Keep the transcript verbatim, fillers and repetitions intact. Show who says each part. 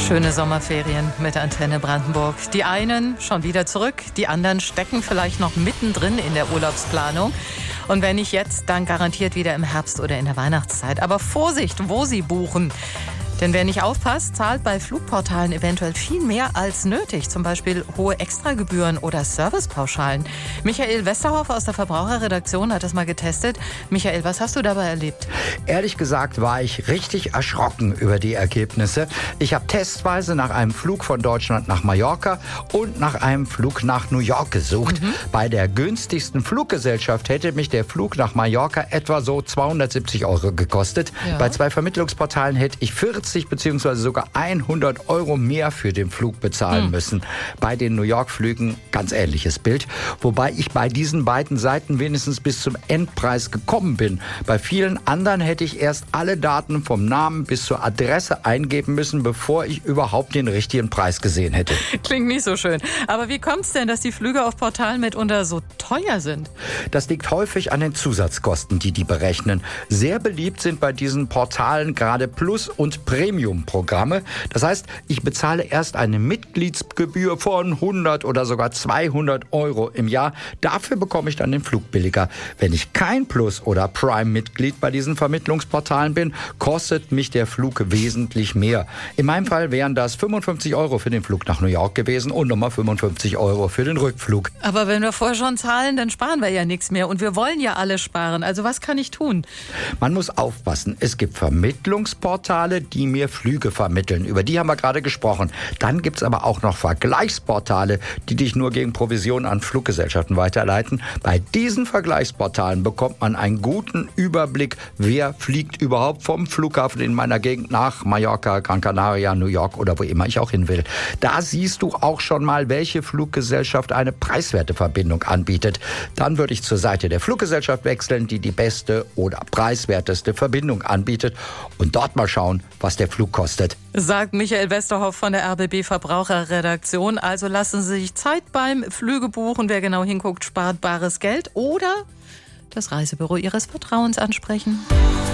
Speaker 1: Schöne Sommerferien mit Antenne Brandenburg. Die einen schon wieder zurück, die anderen stecken vielleicht noch mittendrin in der Urlaubsplanung. Und wenn nicht jetzt, dann garantiert wieder im Herbst oder in der Weihnachtszeit. Aber Vorsicht, wo Sie buchen. Denn wer nicht aufpasst, zahlt bei Flugportalen eventuell viel mehr als nötig. Zum Beispiel hohe Extragebühren oder Servicepauschalen. Michael Westerhoff aus der Verbraucherredaktion hat das mal getestet. Michael, was hast du dabei erlebt?
Speaker 2: Ehrlich gesagt war ich richtig erschrocken über die Ergebnisse. Ich habe testweise nach einem Flug von Deutschland nach Mallorca und nach einem Flug nach New York gesucht. Mhm. Bei der günstigsten Fluggesellschaft hätte mich der Flug nach Mallorca etwa so zweihundertsiebzig Euro gekostet. Ja. Bei zwei Vermittlungsportalen hätte ich vierzig bzw. sogar hundert Euro mehr für den Flug bezahlen hm. müssen. Bei den New York-Flügen ganz ähnliches Bild. Wobei ich bei diesen beiden Seiten wenigstens bis zum Endpreis gekommen bin. Bei vielen anderen hätte ich erst alle Daten vom Namen bis zur Adresse eingeben müssen, bevor ich überhaupt den richtigen Preis gesehen hätte.
Speaker 1: Klingt nicht so schön. Aber wie kommt es denn, dass die Flüge auf Portalen mitunter so teuer sind?
Speaker 2: Das liegt häufig an den Zusatzkosten, die die berechnen. Sehr beliebt sind bei diesen Portalen gerade Plus- und Premium-Programme. Das heißt, ich bezahle erst eine Mitgliedsgebühr von hundert oder sogar zweihundert Euro im Jahr. Dafür bekomme ich dann den Flug billiger. Wenn ich kein Plus- oder Prime-Mitglied bei diesen Vermittlungsportalen bin, kostet mich der Flug wesentlich mehr. In meinem Fall wären das fünfundfünfzig Euro für den Flug nach New York gewesen und nochmal fünfundfünfzig Euro für den Rückflug.
Speaker 1: Aber wenn wir vorher schon zahlen, dann sparen wir ja nichts mehr. Und wir wollen ja alle sparen. Also was kann ich tun?
Speaker 2: Man muss aufpassen. Es gibt Vermittlungsportale, die mir Flüge vermitteln. Über die haben wir gerade gesprochen. Dann gibt es aber auch noch Vergleichsportale, die dich nur gegen Provision an Fluggesellschaften weiterleiten. Bei diesen Vergleichsportalen bekommt man einen guten Überblick, wer fliegt überhaupt vom Flughafen in meiner Gegend nach Mallorca, Gran Canaria, New York oder wo immer ich auch hin will. Da siehst du auch schon mal, welche Fluggesellschaft eine preiswerte Verbindung anbietet. Dann würde ich zur Seite der Fluggesellschaft wechseln, die die beste oder preiswerteste Verbindung anbietet und dort mal schauen, was der Flug kostet.
Speaker 1: Sagt Michael Westerhoff von der R B B Verbraucherredaktion. Also lassen Sie sich Zeit beim Flügebuchen. Wer genau hinguckt, spart bares Geld oder das Reisebüro Ihres Vertrauens ansprechen.